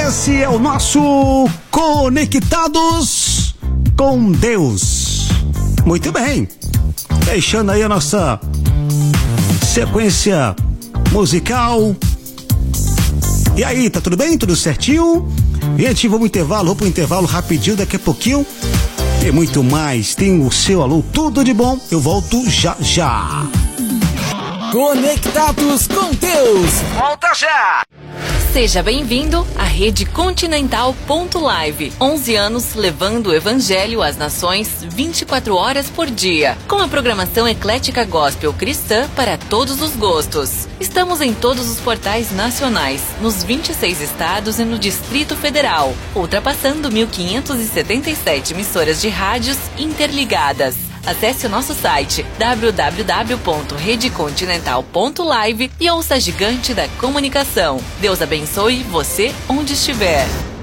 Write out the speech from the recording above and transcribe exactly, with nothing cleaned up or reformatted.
Esse é o nosso Conectados com Deus. Muito bem, deixando aí a nossa sequência musical. E aí, tá tudo bem? Tudo certinho? Gente, vamos pro intervalo, vou pro intervalo rapidinho, daqui a pouquinho tem muito mais. Tem o seu alô, tudo de bom. Eu volto já já. Conectados com Deus. Volta já. Seja bem-vindo à Rede Continental ponto live. onze anos levando o evangelho às nações vinte e quatro horas por dia. Com a programação eclética gospel cristã para todos os gostos. Estamos em todos os portais nacionais, nos vinte e seis estados e no Distrito Federal, ultrapassando mil quinhentas e setenta e sete emissoras de rádios interligadas. Acesse o nosso site w w w ponto rede continental ponto live e ouça a gigante da comunicação. Deus abençoe você onde estiver.